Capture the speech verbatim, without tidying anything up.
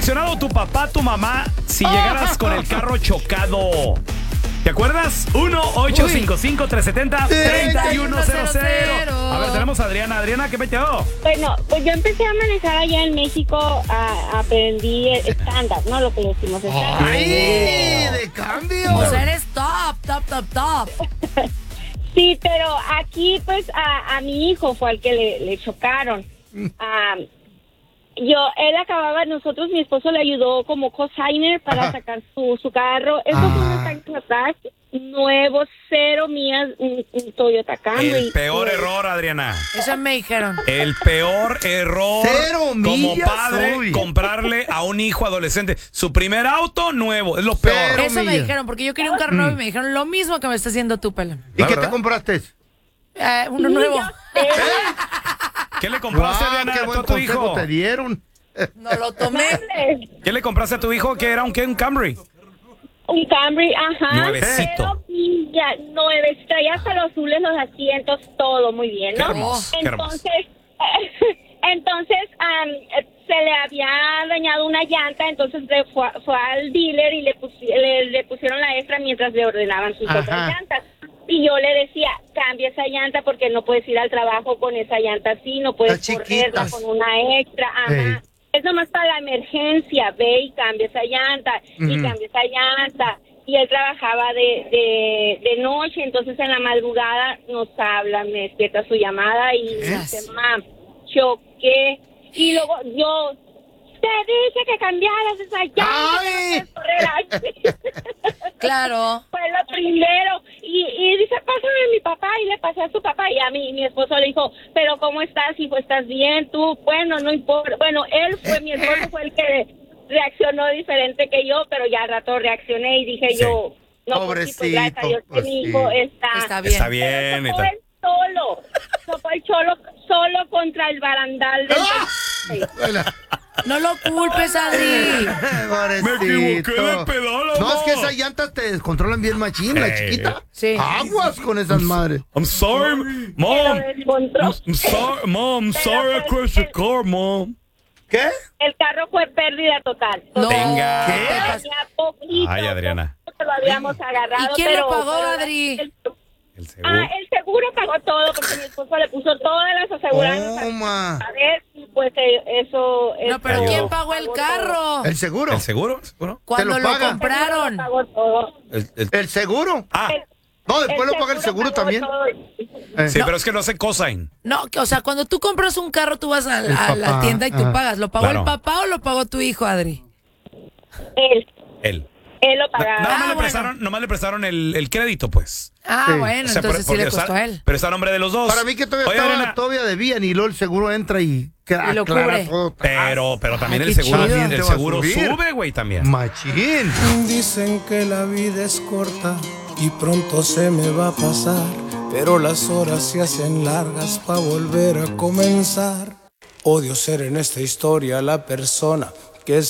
reaccionado tu papá, tu mamá si llegaras con el carro chocado? ¿Te acuerdas? uno ocho cinco cinco, tres siete cero, tres uno cero cero. A ver, tenemos a Adriana. Adriana, ¿qué metió? Bueno, pues yo empecé a manejar allá en México, a, aprendí estándar, ¿no? Lo que le decimos estándar. ¡Ay, de cambio! O sea, eres top, top, top, top. Sí, pero aquí, pues, a, a mi hijo fue al que le, le chocaron. Um, yo, él acababa, nosotros, mi esposo le ayudó como cosigner para Ajá. sacar su, su carro. Eso ah. fue unos años atrás, nuevo, cero millas, un, un Toyota Camry. El peor error, Adriana. Eso me dijeron. El peor error cero como millas, padre, uy. comprarle a un hijo adolescente su primer auto nuevo. Es lo peor. Cero Eso millas. me dijeron, porque yo quería un carro nuevo y mm. me dijeron lo mismo que me está haciendo tú, Pelón. ¿Y qué te compraste? Eh, uno nuevo. ¿Eh? ¿Qué le compraste, wow, Adriana, qué buen a tu hijo? te dieron. No lo tomé. ¿Qué le compraste a tu hijo? ¿Qué era un, qué, un Camry? Un Camry, ajá. Nuevecito. Pero, ya, nueve, traía hasta los azules, los asientos, todo muy bien, ¿no? Qué hermoso, entonces, qué entonces um, se le había dañado una llanta, entonces le fue, fue al dealer y le, pusi, le, le pusieron la extra mientras le ordenaban sus Ajá. otras llantas. Y yo le decía, cambia esa llanta porque no puedes ir al trabajo con esa llanta así, no puedes correrla con una extra. Ajá. Hey. Es nomás para la emergencia, ve y cambia esa llanta, mm. y cambia esa llanta. Y él trabajaba de, de, de noche, entonces en la madrugada nos habla, me despierta su llamada y yes. me dice, mam, choqué. Y luego yo, te dije que cambiaras esa llanta. Claro. Fue lo primero. Y, y dice, pásame a mi papá, y le pasé a su papá, y a mí, mi esposo le dijo, pero ¿cómo estás, hijo? ¿Estás bien? Tú, bueno, no importa. Bueno, él fue, mi esposo fue el que reaccionó diferente que yo, pero ya al rato reaccioné y dije sí. yo, no, pobrecito, pues, gracias a Dios que mi hijo está, está bien. Está bien. Pero fue el solo, no fue el solo, solo contra el barandal del... ¡Ah! No lo culpes, Adri. Me equivoqué de pedal. No, es que esas llantas te descontrolan bien machín, hey. la chiquita. Sí. Aguas con esas I'm, madres. I'm sorry, mom. I'm sorry, mom. I'm sorry I crashed the car, mom. ¿Qué? El carro fue pérdida total. No. Venga. ¿Qué? Poquito, Ay, Adriana. Lo habíamos agarrado. ¿Y quién pero, lo pagó, pero Adri? El, el seguro. Ah, el seguro pagó todo porque mi esposo le puso todas las aseguranzas. Toma. A ver, pues eh, eso... No, pero Ayudó. ¿quién pagó el carro? ¿El seguro? ¿El seguro? ¿El seguro? Cuando ¿Te lo, lo pagan? compraron. El seguro pagó todo. ¿El, el... ¿El seguro? Ah. El, no, después lo paga el seguro también. Eh. Sí, no. Pero es que no se cosign. No, o sea, cuando tú compras un carro, tú vas a, a la tienda y tú ah. pagas. ¿Lo pagó claro. el papá o lo pagó tu hijo, Adri? Él. Él. Él lo pagaba. No, nomás, ah, le bueno. prestaron, nomás le prestaron el, el crédito, pues. Ah, sí. bueno, o sea, entonces por, sí le costó está, a él. Pero está a nombre de los dos. Para mí que todavía, Oye, estaba, Adriana, todavía debían y luego el seguro entra y, y lo cubre. todo. Pero, pero también Ay, el seguro, chido. el seguro sube, güey, también. Machín. Dicen que la vida es corta y pronto se me va a pasar, pero las horas se hacen largas para volver a comenzar. Odio ser en esta historia la persona